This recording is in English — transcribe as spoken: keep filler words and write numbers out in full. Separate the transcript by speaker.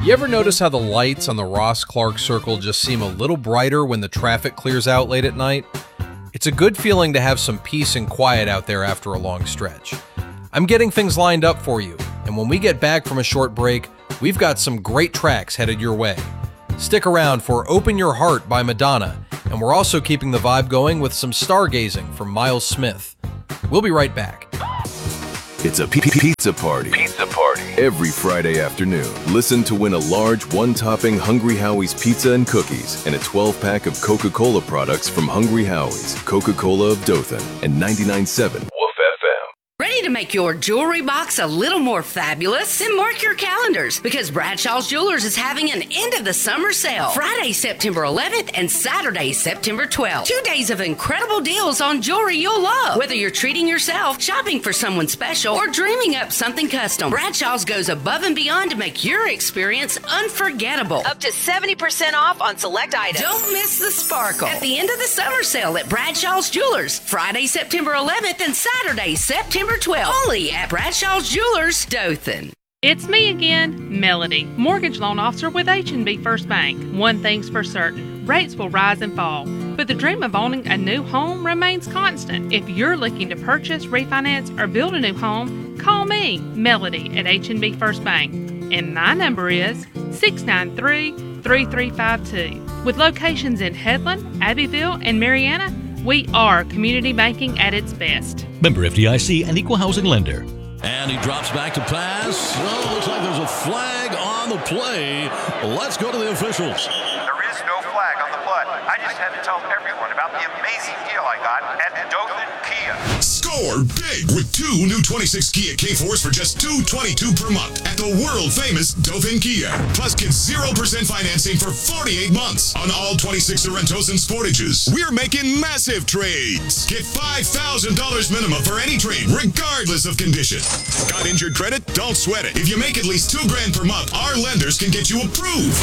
Speaker 1: You ever notice how the lights on the Ross Clark Circle just seem a little brighter when the traffic clears out late at night? It's a good feeling to have some peace and quiet out there after a long stretch. I'm getting things lined up for you, and when we get back from a short break, we've got some great tracks headed your way. Stick around for Open Your Heart by Madonna, and we're also keeping the vibe going with some stargazing from Miles Smith. We'll be right back.
Speaker 2: It's a p- p- pizza party. Pizza party. Every Friday afternoon, listen to win a large one-topping Hungry Howie's pizza and cookies and a twelve-pack of Coca-Cola products from Hungry Howie's, Coca-Cola of Dothan, and ninety-nine point seven Woof F M.
Speaker 3: Ready to make your jewelry box a little more fabulous? Then mark your calendars, because Bradshaw's Jewelers is having an end of the summer sale. Friday, September eleventh and Saturday, September twelfth. Two days of incredible deals on jewelry you'll love. Whether you're treating yourself, shopping for someone special, or dreaming up something custom, Bradshaw's goes above and beyond to make your experience unforgettable.
Speaker 4: Up to seventy percent off on select items.
Speaker 3: Don't miss the sparkle at the end of the summer sale at Bradshaw's Jewelers. Friday, September eleventh and Saturday, September twelfth. Only at Bradshaw's Jewelers, Dothan.
Speaker 5: It's me again, Melody, mortgage loan officer with H and B First Bank. One thing's for certain, rates will rise and fall, but the dream of owning a new home remains constant. If you're looking to purchase, refinance, or build a new home, call me, Melody, at H and B First Bank. And my number is six nine three, three three five two. With locations in Headland, Abbeville, and Marianna, we are community banking at its best.
Speaker 6: Member F D I C and Equal Housing Lender.
Speaker 7: And he drops back to pass. Well, looks like there's a flag on the play. Let's go to the officials.
Speaker 8: There is no flag on the play. I just had to tell everyone about the amazing deal I got at Dothan Kia.
Speaker 9: Score big with two new twenty-six Kia K fours for just two hundred twenty-two dollars per month at the world-famous Dothan Kia. Plus, get zero percent financing for forty-eight months on all twenty-six Sorrentos and Sportages. We're making massive trades. Get five thousand dollars minimum for any trade, regardless of condition. Got injured credit? Don't sweat it. If you make at least two grand per month, our lenders can get you approved.